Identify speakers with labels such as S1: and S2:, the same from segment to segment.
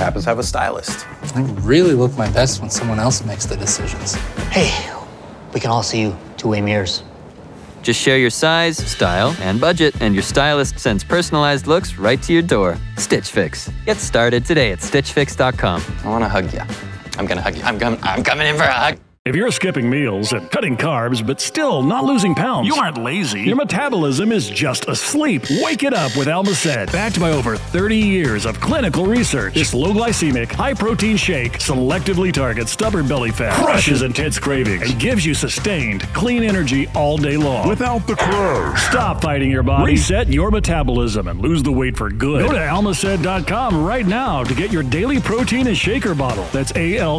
S1: happens to have a stylist.
S2: I really look my best when someone else makes the decisions.
S3: Hey, we can all see you two-way mirrors.
S4: Just share your size, style, and budget, and your stylist sends personalized looks right to your door. Stitch Fix. Get started today at StitchFix.com.
S1: I want to hug you. I'm going to hug you. I'm coming in for a hug.
S5: If you're skipping meals and cutting carbs but still not losing pounds, you aren't lazy. Your metabolism is just asleep. Wake it up with Almacet. Backed by over 30 years of clinical research, this low-glycemic, high-protein shake selectively targets stubborn belly fat, crushes intense cravings, and gives you sustained, clean energy all day long. Without the crunch. Stop fighting your body, reset your metabolism, and lose the weight for good. Go to Almacet.com right now to get your daily protein and shaker bottle. That's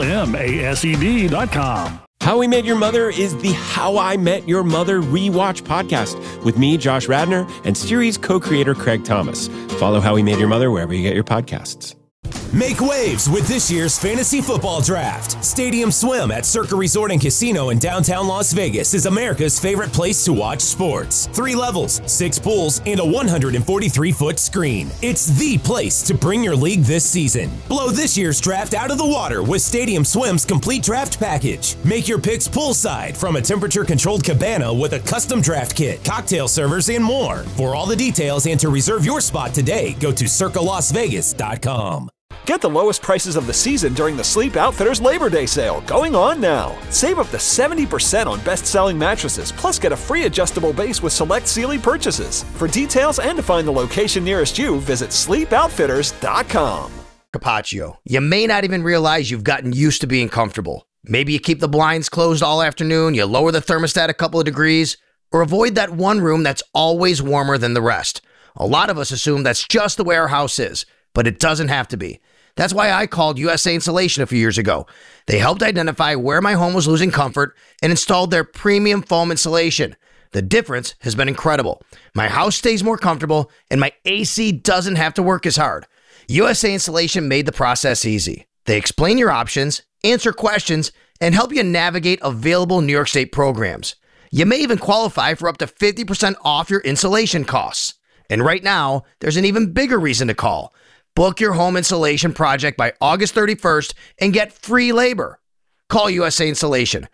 S5: ALMASED.com.
S6: How We Met Your Mother is the How I Met Your Mother rewatch podcast with me, Josh Radnor, and series co-creator Craig Thomas. Follow How We Met Your Mother wherever you get your podcasts.
S7: Make waves with this year's fantasy football draft. Stadium Swim at Circa Resort and Casino in downtown Las Vegas is America's favorite place to watch sports. 3 levels, 6 pools, and a 143-foot screen. It's the place to bring your league this season. Blow this year's draft out of the water with Stadium Swim's complete draft package. Make your picks poolside from a temperature-controlled cabana with a custom draft kit, cocktail servers, and more. For all the details and to reserve your spot today, go to circalasvegas.com.
S8: Get the lowest prices of the season during the Sleep Outfitters Labor Day sale, going on now. Save up to 70% on best-selling mattresses, plus get a free adjustable base with select Sealy purchases. For details and to find the location nearest you, visit sleepoutfitters.com.
S9: Carpaccio, you may not even realize you've gotten used to being comfortable. Maybe you keep the blinds closed all afternoon, you lower the thermostat a couple of degrees, or avoid that one room that's always warmer than the rest. A lot of us assume that's just the way our house is, but it doesn't have to be. That's why I called USA Insulation a few years ago. They helped identify where my home was losing comfort and installed their premium foam insulation. The difference has been incredible. My house stays more comfortable and my AC doesn't have to work as hard. USA Insulation made the process easy. They explain your options, answer questions, and help you navigate available New York State programs. You may even qualify for up to 50% off your insulation costs. And right now, there's an even bigger reason to call. Book your home insulation project by August 31st and get free labor. Call USA Insulation,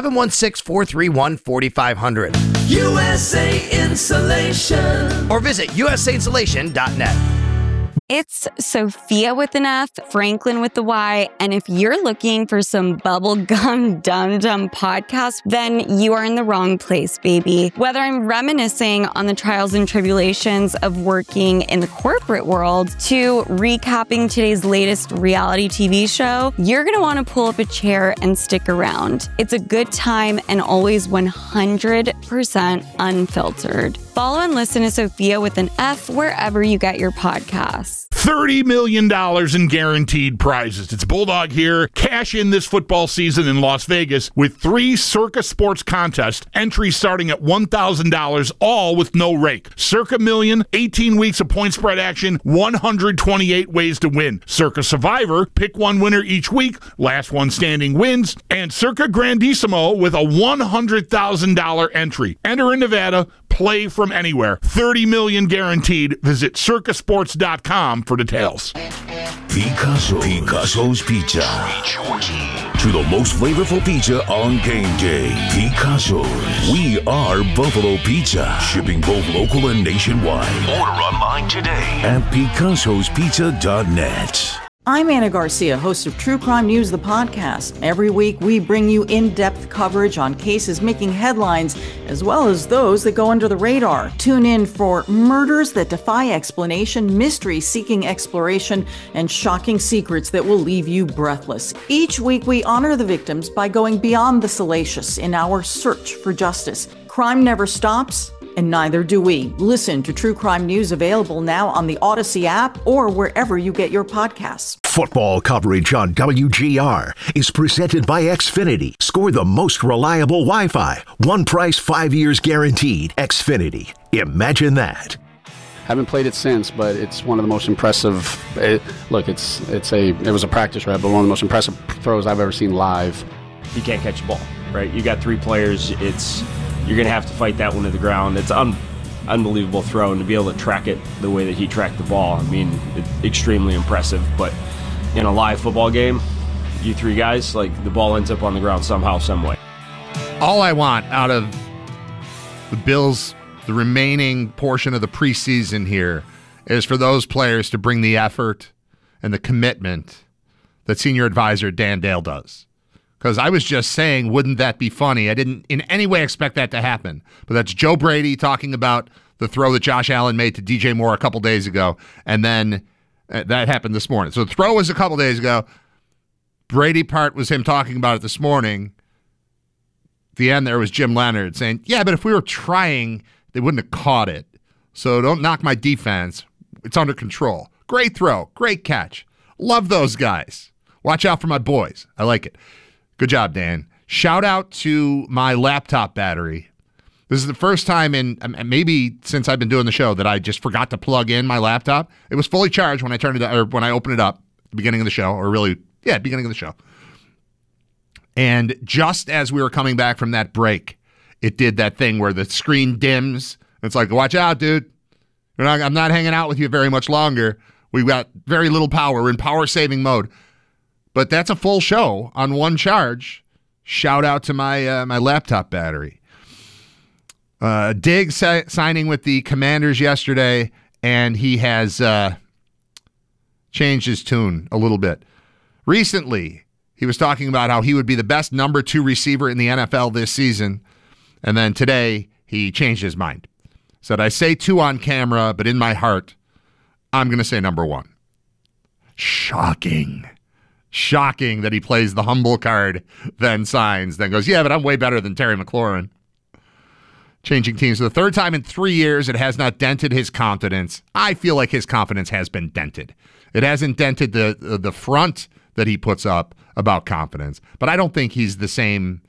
S9: 716-431-4500.
S10: USA Insulation.
S9: Or visit usainsulation.net.
S11: It's Sophia with an F, Franklin with the Y, and if you're looking for some bubblegum dum-dum podcast, then you are in the wrong place, baby. Whether I'm reminiscing on the trials and tribulations of working in the corporate world to recapping today's latest reality TV show, you're going to want to pull up a chair and stick around. It's a good time and always 100% unfiltered. Follow and listen to Sophia with an F wherever you get your podcasts.
S12: $30 million in guaranteed prizes. It's Bulldog here. Cash in this football season in Las Vegas with 3 Circa Sports contests. Entries starting at $1,000, all with no rake. Circa Million, 18 weeks of point spread action, 128 ways to win. Circa Survivor, pick one winner each week, last one standing wins. And Circa Grandissimo with a $100,000 entry. Enter in Nevada, play from anywhere. $30 million guaranteed. Visit circasports.com for details.
S13: Picasso's Pizza. To the most flavorful pizza on game day. Picasso's. We are Buffalo Pizza. Shipping both local and nationwide. Order online today at picassospizza.net.
S14: I'm Anna Garcia, host of True Crime News, the podcast. Every week, we bring you in-depth coverage on cases making headlines, as well as those that go under the radar. Tune in for murders that defy explanation, mysteries seeking exploration, and shocking secrets that will leave you breathless. Each week, we honor the victims by going beyond the salacious in our search for justice. Crime never stops, and neither do we. Listen to True Crime News, available now on the Odyssey app or wherever you get your podcasts.
S15: Football coverage on WGR is presented by Xfinity. Score the most reliable Wi-Fi. One price, 5 years guaranteed. Xfinity. Imagine that.
S16: Haven't played it since, but it's one of the most impressive. It was a practice rep, but one of the most impressive throws I've ever seen live.
S17: You can't catch the ball, right? You got 3 players. You're going to have to fight that one to the ground. It's unbelievable throw, and to be able to track it the way that he tracked the ball, I mean, extremely impressive. But in a live football game, you three guys, like the ball ends up on the ground somehow, some way.
S18: All I want out of the Bills, the remaining portion of the preseason here, is for those players to bring the effort and the commitment that senior advisor Dan Dale does. Because I was just saying, wouldn't that be funny? I didn't in any way expect that to happen. But that's Joe Brady talking about the throw that Josh Allen made to DJ Moore a couple days ago. And then that happened this morning. So the throw was a couple days ago. Brady part was him talking about it this morning. At the end there was Jim Leonard saying, yeah, but if we were trying, they wouldn't have caught it. So don't knock my defense. It's under control. Great throw. Great catch. Love those guys. Watch out for my boys. I like it. Good job, Dan. Shout out to my laptop battery. This is the first time in maybe since I've been doing the show that I just forgot to plug in my laptop. It was fully charged when I turned it, or when I opened it up at the beginning of the show, or really, yeah, beginning of the show. And just as we were coming back from that break, it did that thing where the screen dims. It's like, watch out, dude. I'm not hanging out with you very much longer. We've got very little power. We're in power-saving mode. But that's a full show on one charge. Shout out to my my laptop battery. Diggs signing with the Commanders yesterday, and he has changed his tune a little bit. Recently, he was talking about how he would be the best number 2 receiver in the NFL this season, and then today he changed his mind. Said, I say 2 on camera, but in my heart, I'm going to say number 1. Shocking. Shocking that he plays the humble card, then signs, then goes, yeah, but I'm way better than Terry McLaurin. Changing teams for the third time in 3 years, it has not dented his confidence. I feel like his confidence has been dented. It hasn't dented the front that he puts up about confidence, but I don't think he's the same.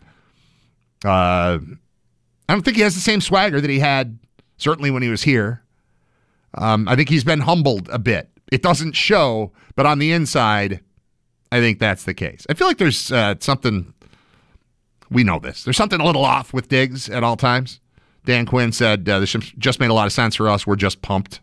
S18: I don't think he has the same swagger that he had certainly when he was here. I think he's been humbled a bit. It doesn't show, but on the inside, I think that's the case. I feel like there's something, we know this, there's something a little off with Diggs at all times. Dan Quinn said, this just made a lot of sense for us. We're just pumped.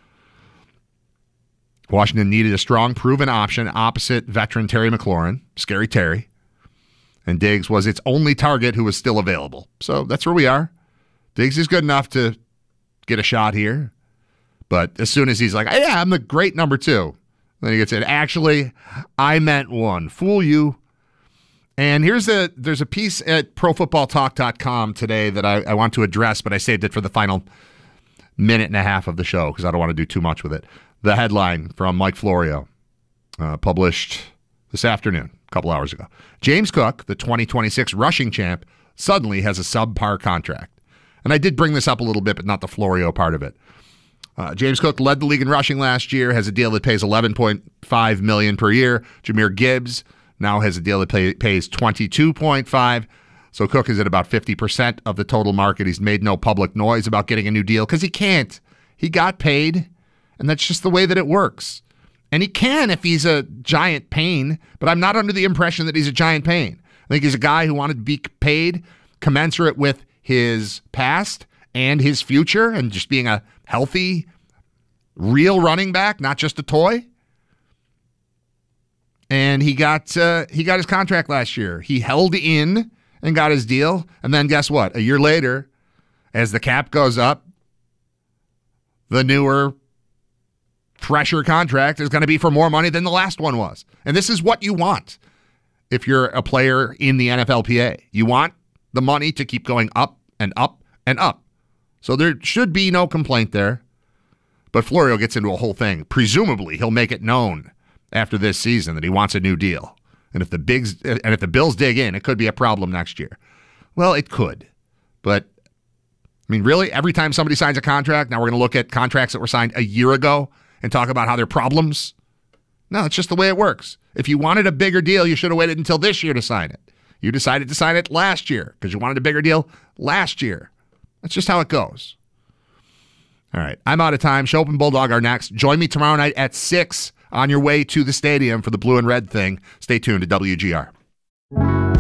S18: Washington needed a strong, proven option opposite veteran Terry McLaurin, Scary Terry. And Diggs was its only target who was still available. So that's where we are. Diggs is good enough to get a shot here. But as soon as he's like, yeah, I'm the great number 2. Then he gets it. Actually, I meant 1. Fool you. And there's a piece at ProFootballTalk.com today that I want to address, but I saved it for the final minute and a half of the show because I don't want to do too much with it. The headline from Mike Florio, published this afternoon, a couple hours ago. James Cook, the 2026 rushing champ, suddenly has a subpar contract. And I did bring this up a little bit, but not the Florio part of it. James Cook led the league in rushing last year, has a deal that pays $11.5 million per year. Jahmyr Gibbs now has a deal that pays $22.5. So Cook is at about 50% of the total market. He's made no public noise about getting a new deal because he can't. He got paid, and that's just the way that it works. And he can if he's a giant pain, but I'm not under the impression that he's a giant pain. I think he's a guy who wanted to be paid commensurate with his past and his future and just being a healthy, real running back, not just a toy. And he got his contract last year. He held in and got his deal. And then guess what? A year later, as the cap goes up, the newer, fresher contract is going to be for more money than the last one was. And this is what you want if you're a player in the NFLPA. You want the money to keep going up and up and up. So there should be no complaint there. But Florio gets into a whole thing. Presumably, he'll make it known after this season that he wants a new deal. And if the Bills dig in, it could be a problem next year. Well, it could. But, I mean, really, every time somebody signs a contract, now we're going to look at contracts that were signed a year ago and talk about how they're problems? No, it's just the way it works. If you wanted a bigger deal, you should have waited until this year to sign it. You decided to sign it last year because you wanted a bigger deal last year. That's just how it goes. All right, I'm out of time. Shope and Bulldog are next. Join me tomorrow night at 6 on your way to the stadium for the blue and red thing. Stay tuned to WGR.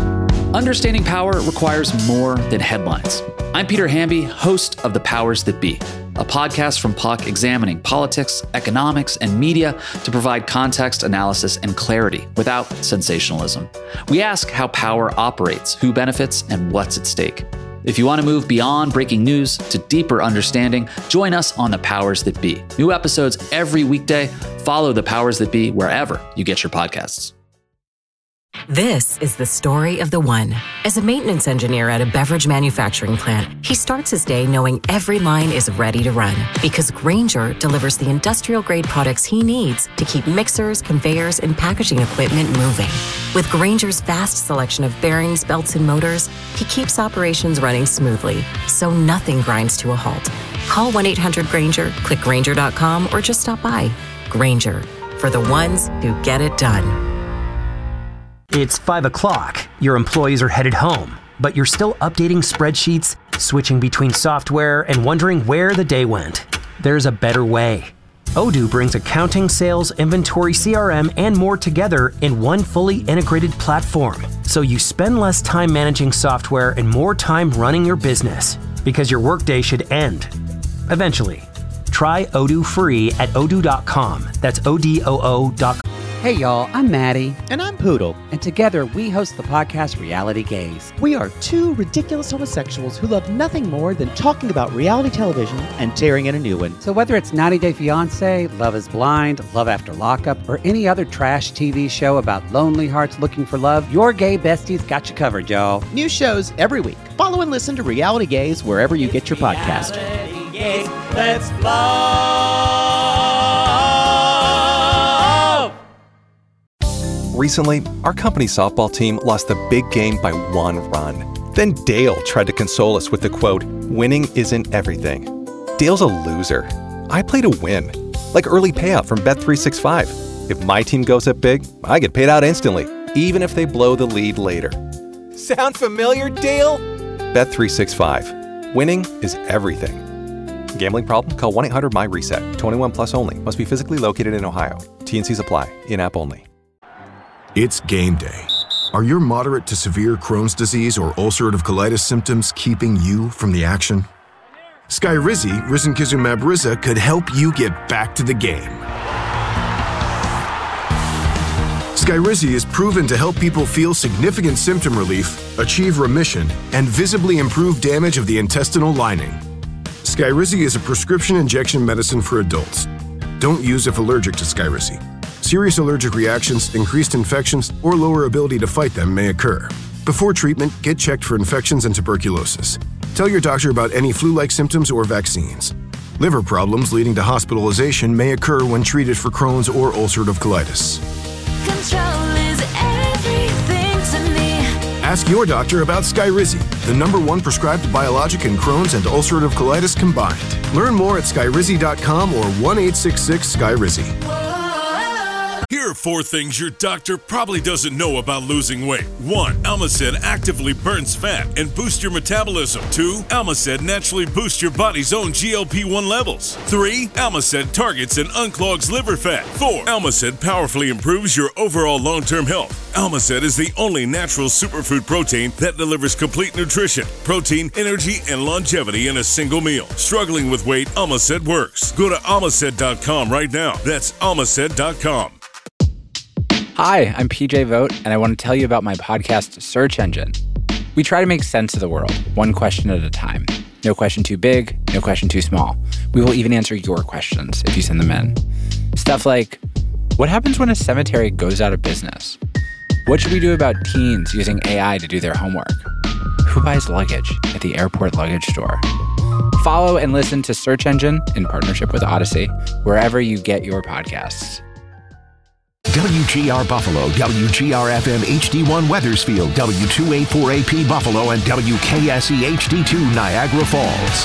S19: Understanding power requires more than headlines. I'm Peter Hamby, host of The Powers That Be, a podcast from Puck examining politics, economics, and media to provide context, analysis, and clarity without sensationalism. We ask how power operates, who benefits, and what's at stake. If you want to move beyond breaking news to deeper understanding, join us on The Powers That Be. New episodes every weekday. Follow The Powers That Be wherever you get your podcasts.
S20: This is the story of the one. As a maintenance engineer at a beverage manufacturing plant, he starts his day knowing every line is ready to run because Grainger delivers the industrial-grade products he needs to keep mixers, conveyors, and packaging equipment moving. With Grainger's vast selection of bearings, belts, and motors, he keeps operations running smoothly, so nothing grinds to a halt. Call 1-800-GRAINGER, click Grainger.com, or just stop by. Grainger, for the ones who get it done.
S21: It's 5 o'clock. Your employees are headed home, but you're still updating spreadsheets, switching between software, and wondering where the day went. There's a better way. Odoo brings accounting, sales, inventory, CRM, and more together in one fully integrated platform, so you spend less time managing software and more time running your business, because your workday should end eventually. Try Odoo free at odoo.com. That's ODOO.com.
S22: Hey y'all, I'm Maddie. And I'm Poodle. And together we host the podcast Reality Gaze. We are two ridiculous homosexuals who love nothing more than talking about reality television and tearing in a new one. So whether it's 90 Day Fiance, Love is Blind, Love After Lockup, or any other trash TV show about lonely hearts looking for love, your gay besties got you covered, y'all. New shows every week. Follow and listen to Reality Gaze wherever you get your podcast.
S10: Reality Gaze, let's love.
S23: Recently, our company's softball team lost the big game by 1 run. Then Dale tried to console us with the quote, "Winning isn't everything." Dale's a loser. I play to win, like early payout from Bet365. If my team goes up big, I get paid out instantly, even if they blow the lead later. Sound familiar, Dale? Bet365. Winning is everything. Gambling problem? Call 1-800-MY-RESET. 21 plus only. Must be physically located in Ohio. T&Cs apply. In-app only.
S24: It's game day. Are your moderate to severe Crohn's disease or ulcerative colitis symptoms keeping you from the action? Skyrizi, risankizumab Riza, could help you get back to the game. Skyrizi is proven to help people feel significant symptom relief, achieve remission, and visibly improve damage of the intestinal lining. Skyrizi is a prescription injection medicine for adults. Don't use if allergic to Skyrizi. Serious allergic reactions, increased infections, or lower ability to fight them may occur. Before treatment, get checked for infections and tuberculosis. Tell your doctor about any flu-like symptoms or vaccines. Liver problems leading to hospitalization may occur when treated for Crohn's or ulcerative colitis.
S10: Control is everything to me.
S24: Ask your doctor about Skyrizi, the #1 prescribed biologic in Crohn's and ulcerative colitis combined. Learn more at skyrizi.com or 1-866-SKYRIZI.
S25: Here are 4 things your doctor probably doesn't know about losing weight. 1. Almacet actively burns fat and boosts your metabolism. 2. Almacet naturally boosts your body's own GLP-1 levels. 3. Almacet targets and unclogs liver fat. 4. Almacet powerfully improves your overall long-term health. Almacet is the only natural superfood protein that delivers complete nutrition, protein, energy, and longevity in a single meal. Struggling with weight, Almacet works. Go to almacet.com right now. That's almacet.com.
S26: Hi, I'm PJ Vogt, and I want to tell you about my podcast, Search Engine. We try to make sense of the world, one question at a time. No question too big, no question too small. We will even answer your questions if you send them in. Stuff like, what happens when a cemetery goes out of business? What should we do about teens using AI to do their homework? Who buys luggage at the airport luggage store? Follow and listen to Search Engine in partnership with Odyssey, wherever you get your podcasts.
S15: WGR Buffalo, WGR-FM HD1 Weathersfield, W284AP Buffalo, and WKSE HD2 Niagara Falls.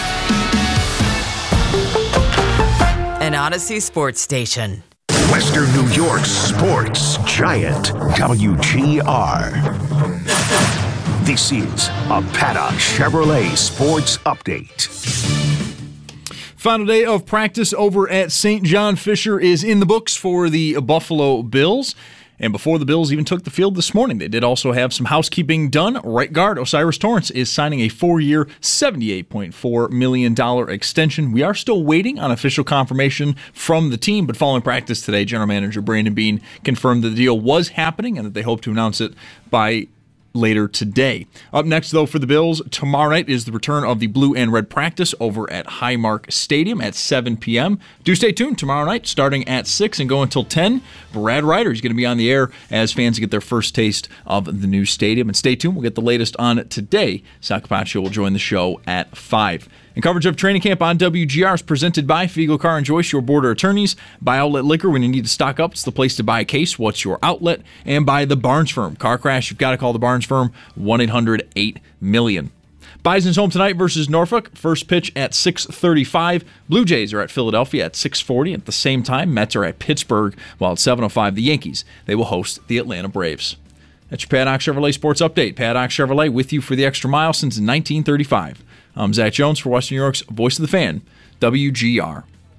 S27: An Odyssey sports station.
S15: Western New York's sports giant, WGR. This is a Paddock Chevrolet Sports Update.
S28: Final day of practice over at St. John Fisher is in the books for the Buffalo Bills.
S1: And before the Bills even took the field this morning, they did also have some housekeeping done. Right guard Osiris Torrance is signing a 4-year, $78.4 million extension. We are still waiting on official confirmation from the team, but following practice today, General Manager Brandon Beane confirmed that the deal was happening and that they hope to announce it by later today. Up next, though, for the Bills, tomorrow night is the return of the blue and red practice over at Highmark Stadium at 7 p.m. Do stay tuned tomorrow night, starting at 6 and go until 10. Brad Ryder is going to be on the air as fans get their first taste of the new stadium. And stay tuned, we'll get the latest on it today. Sal Capaccio will join the show at 5. And coverage of training camp on WGR is presented by Fiegel Car and Joyce, your border attorneys. By Outlet Liquor, when you need to stock up, it's the place to buy a case. What's your outlet? And by the Barnes Firm. Car crash, you've got to call the Barnes Firm, 1-800-8-MILLION. Bison's home tonight versus Norfolk. First pitch at 6:35. Blue Jays are at Philadelphia at 6:40. At the same time, Mets are at Pittsburgh, while at 7:05, the Yankees, they will host the Atlanta Braves. That's your Paddock Chevrolet Sports Update. Paddock Chevrolet with you for the extra mile since 1935. I'm Zach Jones for Western New York's Voice of the Fan, WGR.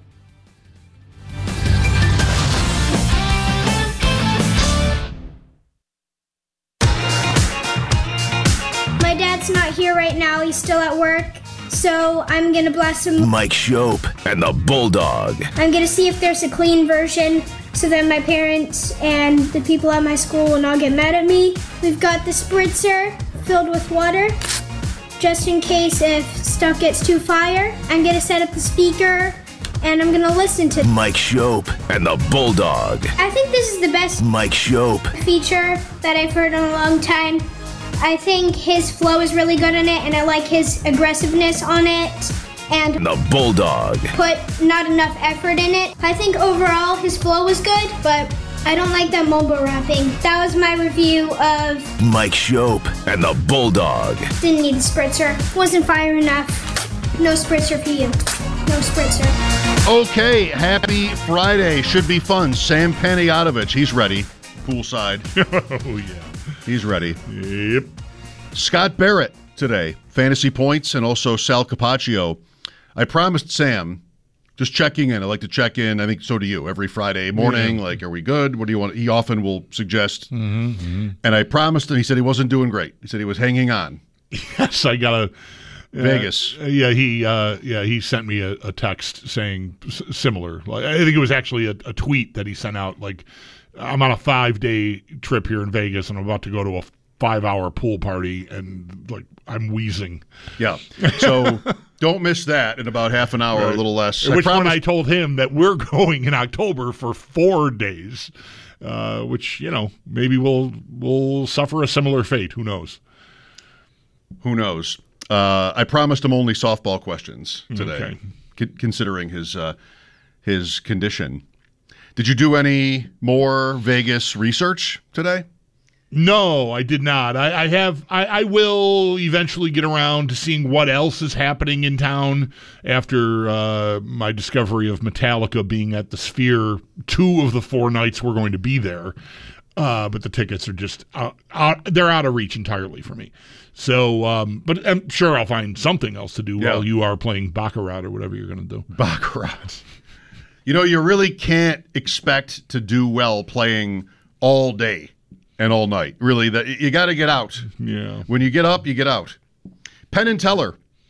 S2: My dad's not here right now. He's still at work. So I'm going to blast him.
S15: Mike Shope and the Bulldog.
S2: I'm going to see if there's a clean version so that my parents and the people at my school will not get mad at me. We've got the spritzer filled with water, just in case if stuff gets too fire. I'm going to set up the speaker, and I'm going to listen to
S15: Mike Shope and the Bulldog.
S2: I think this is the best
S15: Mike Shope
S2: feature that I've heard in a long time. I think his flow is really good in it, and I like his aggressiveness on it. And
S15: the Bulldog
S2: put not enough effort in it. I think overall his flow was good, but I don't like that mumble rapping. That was my review of
S15: Mike Shope and the Bulldog.
S2: Didn't need a spritzer. Wasn't fire enough. No spritzer for you. No spritzer.
S3: Okay, happy Friday. Should be fun. Sam Panayotowicz, he's ready. Poolside.
S12: Oh, yeah.
S3: He's ready.
S12: Yep.
S3: Scott Barrett today. Fantasy points and also Sal Capaccio. I promised Sam, just checking in. I like to check in. I think so do you. Every Friday morning, like, are we good? What do you want? He often will suggest. And I promised him. He said he wasn't doing great. He said he was hanging on.
S12: Yes, I got a
S3: Vegas.
S12: He sent me a text saying similar. I think it was actually a tweet that he sent out. Like, I'm on a 5-day trip here in Vegas, and I'm about to go to a 5-hour pool party, and like I'm wheezing.
S3: Yeah. So don't miss that in about half an hour, a little less.
S12: Which one I told him that we're going in October for 4 days, which, you know, maybe we'll suffer a similar fate. Who knows?
S3: Who knows? I promised him only softball questions today, considering his condition. Did you do any more Vegas research today?
S12: No, I did not. I will eventually get around to seeing what else is happening in town after my discovery of Metallica being at the Sphere 2 of the 4 nights we're going to be there. But the tickets are just they're out of reach entirely for me. So, but I'm sure I'll find something else to do while you are playing Baccarat or whatever you're going to do.
S3: Baccarat. You know, you really can't expect to do well playing all day and all night. Really, you got to get out.
S12: Yeah.
S3: When you get up, you get out. Penn and Teller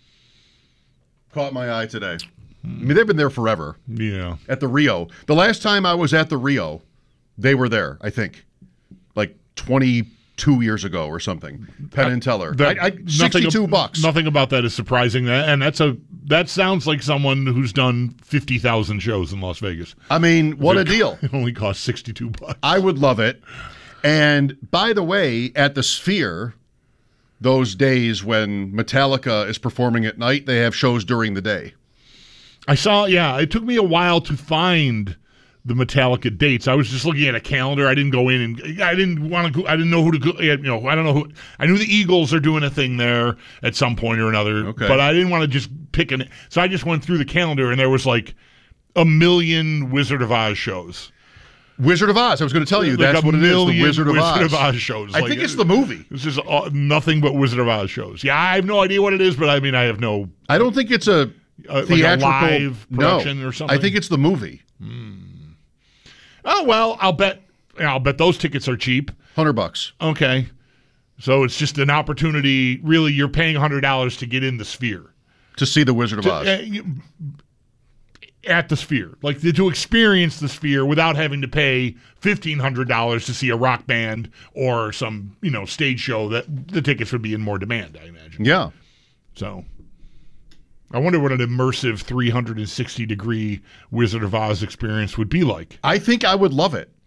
S3: caught my eye today. I mean, they've been there forever.
S12: Yeah.
S3: At the Rio. The last time I was at the Rio, they were there, I think. Like 22 years ago or something. Penn and Teller. $62.
S12: Nothing about that is surprising. And that sounds like someone who's done 50,000 shows in Las Vegas.
S3: I mean, what a deal.
S12: It only costs $62.
S3: I would love it. And by the way, at the Sphere, those days when Metallica is performing at night, they have shows during the day.
S12: I saw, it took me a while to find the Metallica dates. I was just looking at a calendar. I didn't go in and I didn't want to go. I didn't know who to go. You know, I don't know who. I knew the Eagles are doing a thing there at some point or another, but I didn't want to just pick an. So I just went through the calendar and there was like 1 million Wizard of Oz shows.
S3: Wizard of Oz. I was going to tell you that's what it is. The Wizard of Oz
S12: shows.
S3: I think it's the movie.
S12: This is nothing but Wizard of Oz shows. Yeah, I have no idea what it is, but I mean, I have no.
S3: I don't think it's a theatrical
S12: like a live production or something.
S3: I think it's the movie.
S12: Oh well, I'll bet I'll bet those tickets are cheap.
S3: $100.
S12: Okay. So it's just an opportunity. Really, you're paying $100 to get in the Sphere.
S3: To see the Wizard of Oz.
S12: At the Sphere. Like, to experience the Sphere without having to pay $1,500 to see a rock band or some, stage show that the tickets would be in more demand, I imagine.
S3: Yeah.
S12: So, I wonder what an immersive 360-degree Wizard of Oz experience would be like.
S3: I think I would love it.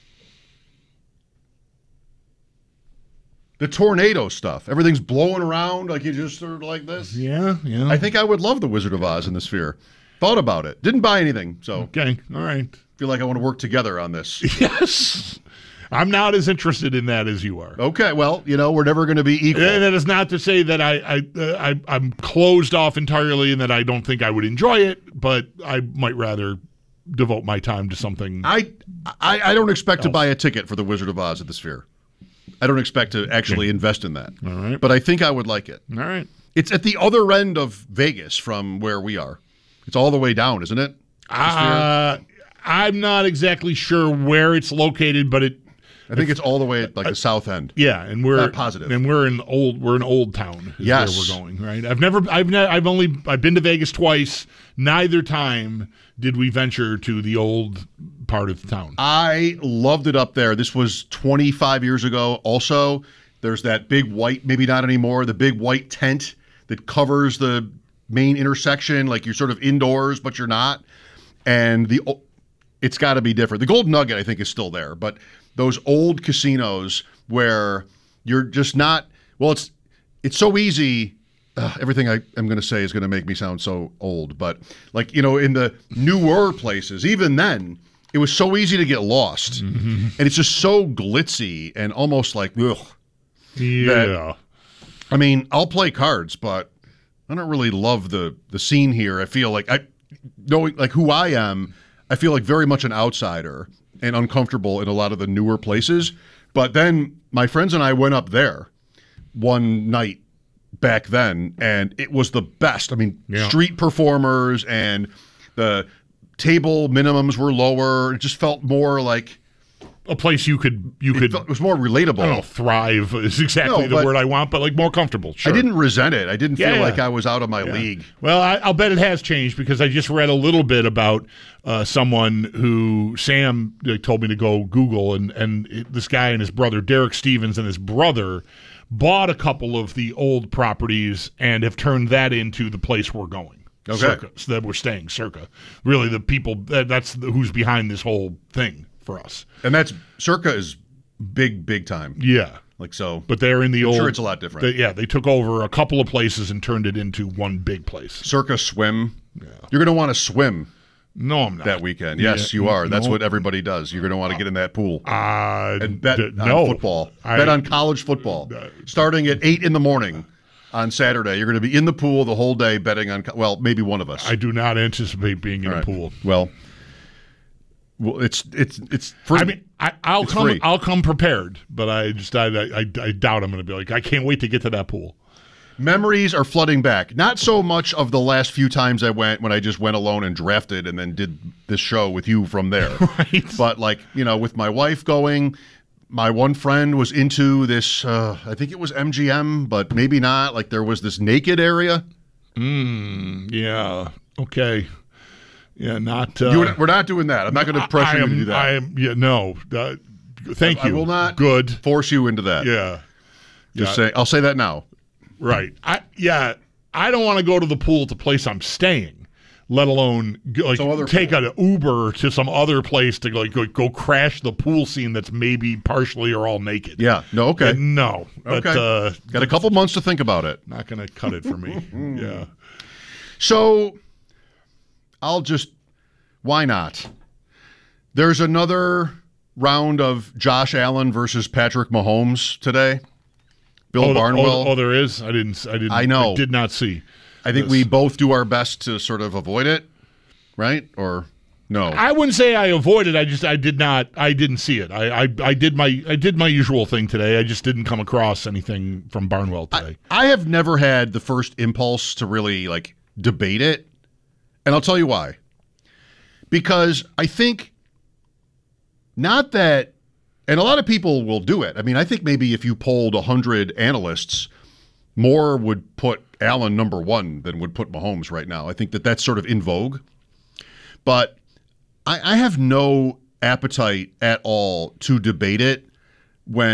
S3: The tornado stuff. Everything's blowing around like you just sort of like this.
S12: Yeah.
S3: I think I would love the Wizard of Oz in the Sphere. Thought about it. Didn't buy anything, so.
S12: Okay, all right.
S3: Feel like I want to work together on this.
S12: Yes. I'm not as interested in that as you are.
S3: Okay, well, we're never going to be equal.
S12: And that is not to say that I'm closed off entirely and that I don't think I would enjoy it, but I might rather devote my time to something.
S3: I don't expect to buy a ticket for the Wizard of Oz at the Sphere. I don't expect to actually invest in that.
S12: All right.
S3: But I think I would like it.
S12: All right.
S3: It's at the other end of Vegas from where we are. It's all the way down, isn't it?
S12: I'm not exactly sure where it's located, but
S3: I think it's all the way at the south end.
S12: Yeah, and we're
S3: not positive.
S12: And we're in Old Town. Is
S3: yes,
S12: where we're going. Right. I've been to Vegas twice. Neither time did we venture to the old part of town.
S3: I loved it up there. This was 25 years ago. Also, there's that big white, maybe not anymore, the big white tent that covers the main intersection. Like you're sort of indoors, but you're not. And it's got to be different. The Golden Nugget, I think, is still there, but those old casinos where you're just not. Well, it's so easy. Everything I'm going to say is going to make me sound so old, but in the newer places, even then, it was so easy to get lost, and it's just so glitzy and almost like ugh.
S12: Yeah.
S3: I'll play cards, but I don't really love the scene here. I feel like knowing who I am, I feel like very much an outsider and uncomfortable in a lot of the newer places. But then my friends and I went up there one night back then, and it was the best. Street performers and the table minimums were lower. It just felt more like
S12: a place you could.
S3: It was more relatable.
S12: I don't know, thrive is exactly the word I want, but more comfortable. Sure.
S3: I didn't resent it. I didn't feel like I was out of my league.
S12: Well, I'll bet it has changed because I just read a little bit about someone who Sam told me to go Google, and this guy and his brother, Derek Stevens, and his brother bought a couple of the old properties and have turned that into the place we're going.
S3: Okay.
S12: Circa, so that we're staying Circa. Really, the people that's who's behind this whole thing for us.
S3: And that's Circa is big time.
S12: Yeah.
S3: But
S12: they're in the
S3: I'm
S12: old.
S3: sure it's a lot different.
S12: They took over a couple of places and turned it into one big place.
S3: Circa swim. Yeah. You're going to want to swim.
S12: No, I'm not.
S3: That weekend. Yes, you are. That's what everybody does. You're going to want to get in that pool. And bet on football. Bet on college football. Starting at 8 in the morning on Saturday. You're going to be in the pool the whole day betting on, maybe one of us.
S12: I do not anticipate being in a pool.
S3: Well, it's free.
S12: I'll come prepared, but I doubt I'm going to be like, I can't wait to get to that pool.
S3: Memories are flooding back. Not so much of the last few times I went when I just went alone and drafted and then did this show with you from there.
S12: Right.
S3: But with my wife going, my one friend was into this, I think it was MGM, but maybe not. There was this naked area.
S12: Yeah. Okay. Yeah, not.
S3: We're not doing that. I'm not going to pressure you to do that.
S12: No. Thank you.
S3: I will not
S12: Good.
S3: force you into that.
S12: Yeah.
S3: Just say. I'll say that now.
S12: Right. I don't want to go to the pool at the place I'm staying, let alone take an Uber to some other place to go crash the pool scene that's maybe partially or all naked.
S3: Yeah. No. Okay.
S12: No.
S3: Okay. Got a couple months to think about it.
S12: Not going to cut it for me. Yeah.
S3: So why not? There's another round of Josh Allen versus Patrick Mahomes today. Bill Barnwell.
S12: Oh, there is? I know. I did not see.
S3: I think we both do our best to sort of avoid it, right? Or no?
S12: I wouldn't say I avoided. I didn't see it. I did my usual thing today. I just didn't come across anything from Barnwell today.
S3: I have never had the first impulse to really debate it. And I'll tell you why. Because I think not that And a lot of people will do it. I mean, I think maybe if you polled 100 analysts, more would put Allen number one than would put Mahomes right now. I think that's sort of in vogue. But I have no appetite at all to debate it when